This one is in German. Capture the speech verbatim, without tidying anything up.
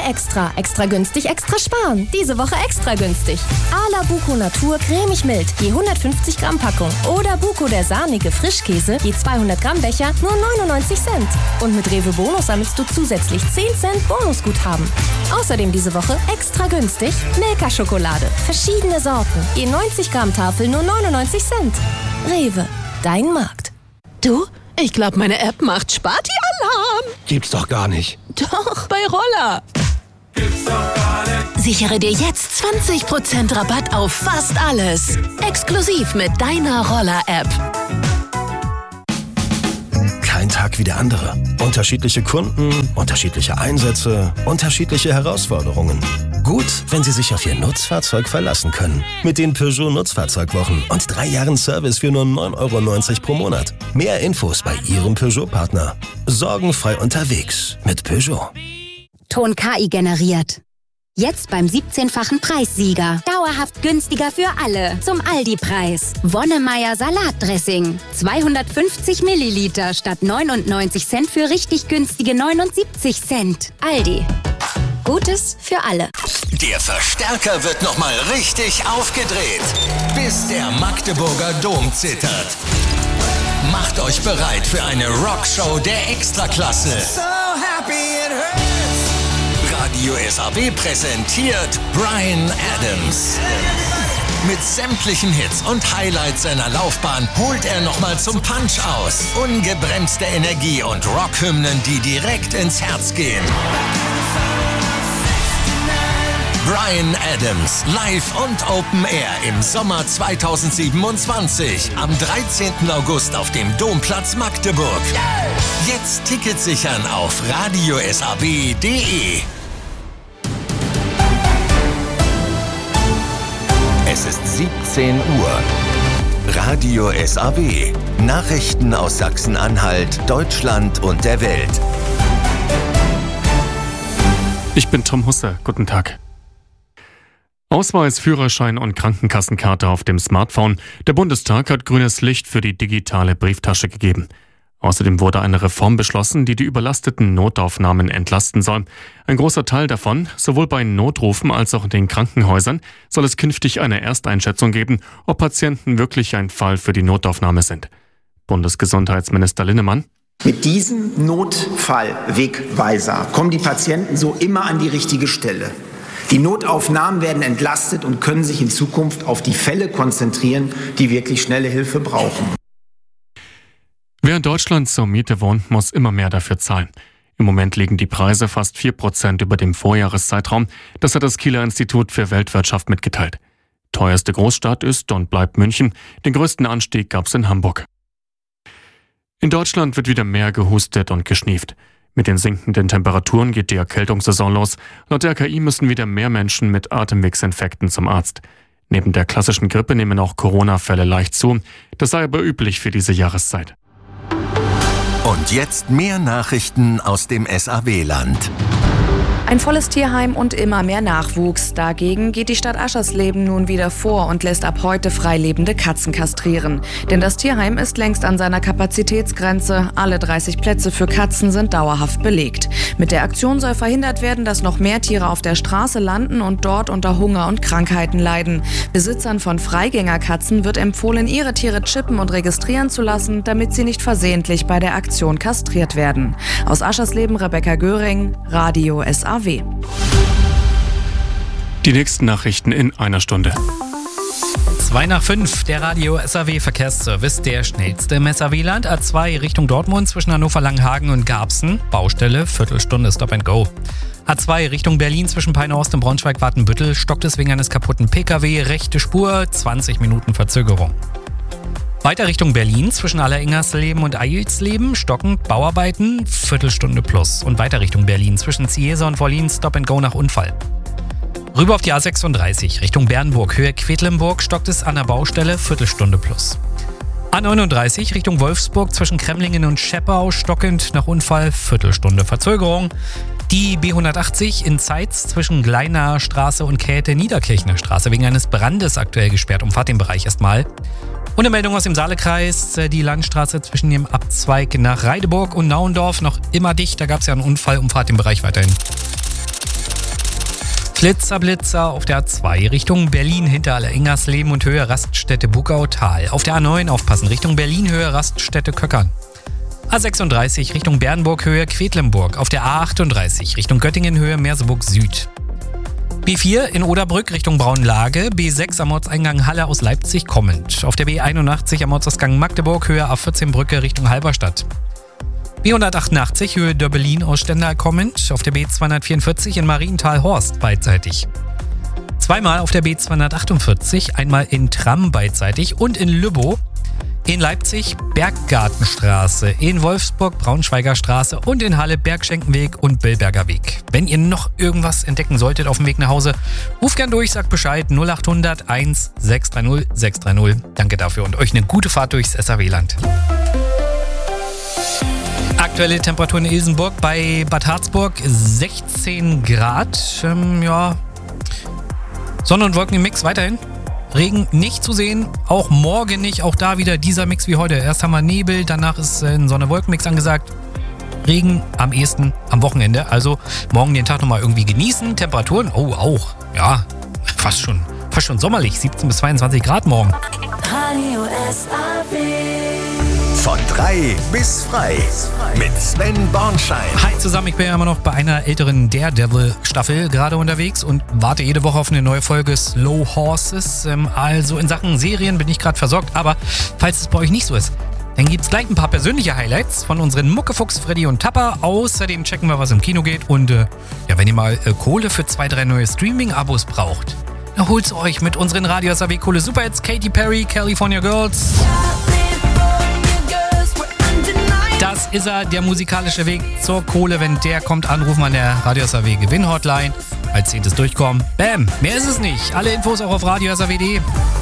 Extra. Extra günstig, extra sparen. Diese Woche extra günstig. Ala Buko Natur cremig mild, je hundertfünfzig Gramm Packung. Oder Buko der sahnige Frischkäse, je zweihundert Gramm Becher, nur neunundneunzig Cent. Und mit Rewe Bonus sammelst du zusätzlich zehn Cent Bonusguthaben. Außerdem diese Woche extra günstig Milka-Schokolade. Verschiedene Sorten, je neunzig Gramm Tafel, nur neunundneunzig Cent. Rewe, dein Markt. Du, ich glaube, meine App macht Sparti-Alarm. Gibt's doch gar nicht. Doch, bei Roller. Gibt's doch gar nicht. Sichere dir jetzt zwanzig Prozent Rabatt auf fast alles. Exklusiv mit deiner Roller-App. Kein Tag wie der andere. Unterschiedliche Kunden, unterschiedliche Einsätze, unterschiedliche Herausforderungen. Gut, wenn Sie sich auf Ihr Nutzfahrzeug verlassen können. Mit den Peugeot Nutzfahrzeugwochen und drei Jahren Service für nur neun Euro neunzig pro Monat. Mehr Infos bei Ihrem Peugeot-Partner. Sorgenfrei unterwegs mit Peugeot. Ton K I generiert. Jetzt beim siebzehnfachen Preissieger. Dauerhaft günstiger für alle. Zum Aldi-Preis. Wonnemeier Salatdressing. zweihundertfünfzig Milliliter statt neunundneunzig Cent für richtig günstige neunundsiebzig Cent. Aldi. Gutes für alle. Der Verstärker wird nochmal richtig aufgedreht, bis der Magdeburger Dom zittert. Macht euch bereit für eine Rockshow der Extraklasse. So happy it hurts. Radio S A W präsentiert Bryan Adams. Mit sämtlichen Hits und Highlights seiner Laufbahn holt er nochmal zum Punch aus. Ungebremste Energie und Rockhymnen, die direkt ins Herz gehen. Bryan Adams, live und Open Air im Sommer zweitausendsiebenundzwanzig. Am dreizehnten August auf dem Domplatz Magdeburg. Jetzt Tickets sichern auf radio s a w punkt d e. Es ist siebzehn Uhr. Radio S A W. Nachrichten aus Sachsen-Anhalt, Deutschland und der Welt. Ich bin Tom Husse. Guten Tag. Ausweis, Führerschein und Krankenkassenkarte auf dem Smartphone. Der Bundestag hat grünes Licht für die digitale Brieftasche gegeben. Außerdem wurde eine Reform beschlossen, die die überlasteten Notaufnahmen entlasten soll. Ein großer Teil davon, sowohl bei Notrufen als auch in den Krankenhäusern, soll es künftig eine Ersteinschätzung geben, ob Patienten wirklich ein Fall für die Notaufnahme sind. Bundesgesundheitsminister Linnemann: Mit diesem Notfallwegweiser kommen die Patienten so immer an die richtige Stelle. Die Notaufnahmen werden entlastet und können sich in Zukunft auf die Fälle konzentrieren, die wirklich schnelle Hilfe brauchen. Wer in Deutschland zur Miete wohnt, muss immer mehr dafür zahlen. Im Moment liegen die Preise fast vier Prozent über dem Vorjahreszeitraum. Das hat das Kieler Institut für Weltwirtschaft mitgeteilt. Teuerste Großstadt ist und bleibt München. Den größten Anstieg gab es in Hamburg. In Deutschland wird wieder mehr gehustet und geschnieft. Mit den sinkenden Temperaturen geht die Erkältungssaison los. Laut R K I müssen wieder mehr Menschen mit Atemwegsinfekten zum Arzt. Neben der klassischen Grippe nehmen auch Corona-Fälle leicht zu. Das sei aber üblich für diese Jahreszeit. Und jetzt mehr Nachrichten aus dem S A W-Land. Ein volles Tierheim und immer mehr Nachwuchs. Dagegen geht die Stadt Aschersleben nun wieder vor und lässt ab heute freilebende Katzen kastrieren. Denn das Tierheim ist längst an seiner Kapazitätsgrenze. Alle dreißig Plätze für Katzen sind dauerhaft belegt. Mit der Aktion soll verhindert werden, dass noch mehr Tiere auf der Straße landen und dort unter Hunger und Krankheiten leiden. Besitzern von Freigängerkatzen wird empfohlen, ihre Tiere chippen und registrieren zu lassen, damit sie nicht versehentlich bei der Aktion kastriert werden. Aus Aschersleben Rebecca Göring, Radio S A W. Die nächsten Nachrichten in einer Stunde. zwei nach fünf, der Radio S A W Verkehrsservice, der schnellste im S A W-Land. A zwei Richtung Dortmund zwischen Hannover-Langenhagen und Garbsen. Baustelle, Viertelstunde Stop and Go. A zwei Richtung Berlin zwischen Peinhorst und Braunschweig-Watenbüttel. Stockt es wegen eines kaputten P K W. Rechte Spur, zwanzig Minuten Verzögerung. Weiter Richtung Berlin zwischen Alleringersleben und Eilsleben, stockend Bauarbeiten, Viertelstunde plus. Und weiter Richtung Berlin zwischen Ziesa und Wollin, Stop and Go nach Unfall. Rüber auf die A sechsunddreißig Richtung Bernburg, Höhe Quedlinburg, stockt es an der Baustelle, Viertelstunde plus. A neununddreißig Richtung Wolfsburg zwischen Kremlingen und Scheppau, stockend nach Unfall, Viertelstunde Verzögerung. Die B hundertachtzig in Zeitz zwischen Gleinaer Straße und Käthe-Niederkirchner Straße wegen eines Brandes aktuell gesperrt. Umfahrt den Bereich erstmal. Und eine Meldung aus dem Saalekreis, die Landstraße zwischen dem Abzweig nach Reideburg und Nauendorf noch immer dicht. Da gab es ja einen Unfall, umfahrt den Bereich weiterhin. Flitzer, Blitzer auf der A zwei Richtung Berlin hinter Ingersleben und Höhe Raststätte Buckautal. Auf der A neun aufpassen Richtung Berlin Höhe Raststätte Köckern. A sechsunddreißig Richtung Bernburg Höhe Quedlinburg. Auf der A achtunddreißig Richtung Göttingen Höhe Merseburg Süd. B vier in Oderbrück Richtung Braunlage. B sechs am Ortseingang Halle aus Leipzig kommend. Auf der B einundachtzig am Ortsausgang Magdeburg Höhe A vierzehn Brücke Richtung Halberstadt. B hundertachtundachtzig Höhe Döbbelin aus Stendal kommend, auf der B zweihundertvierundvierzig in Marienthal-Horst beidseitig. Zweimal auf der B zweihundertachtundvierzig, einmal in Tram beidseitig und in Lübbow, in Leipzig Berggartenstraße, in Wolfsburg Braunschweiger Straße und in Halle Bergschenkenweg und Billberger Weg. Wenn ihr noch irgendwas entdecken solltet auf dem Weg nach Hause, ruft gern durch, sagt Bescheid null achthundert eins sechs drei null sechs drei null. Danke dafür und euch eine gute Fahrt durchs S R W-Land. Aktuelle Temperatur in Ilsenburg bei Bad Harzburg sechzehn Grad. Ähm, ja. Sonne- und Wolkenmix weiterhin. Regen nicht zu sehen, auch morgen nicht. Auch da wieder dieser Mix wie heute. Erst haben wir Nebel, danach ist ein Sonne-Wolkenmix angesagt. Regen am ehesten am Wochenende. Also morgen den Tag nochmal irgendwie genießen. Temperaturen, oh auch. Ja, fast schon, fast schon sommerlich. siebzehn bis zweiundzwanzig Grad morgen. Radio S A W. Von drei bis frei mit Sven Bornschein. Hi zusammen, ich bin ja immer noch bei einer älteren Daredevil-Staffel gerade unterwegs und warte jede Woche auf eine neue Folge Slow Horses. Also in Sachen Serien bin ich gerade versorgt, aber falls es bei euch nicht so ist, dann gibt es gleich ein paar persönliche Highlights von unseren Muckefuchs, Freddy und Tapper. Außerdem checken wir, was im Kino geht und äh, ja, wenn ihr mal äh, Kohle für zwei, drei neue Streaming-Abos braucht, dann holt's euch mit unseren Radio S A W Kohle Superhits Katy Perry, California Girls. Das ist er, der musikalische Weg zur Kohle. Wenn der kommt, anrufen an der Radio S A W Gewinn-Hotline. Als zehntes durchkommen. Bam, mehr ist es nicht. Alle Infos auch auf radio s a w punkt d e.